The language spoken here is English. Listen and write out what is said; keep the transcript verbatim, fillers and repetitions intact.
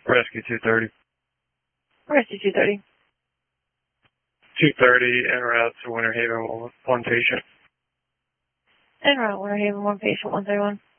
Rescue two thirty. Rescue two thirty. two thirty, en route to Winter Haven, one patient. En route, Winter Haven, one patient, one thirty-one.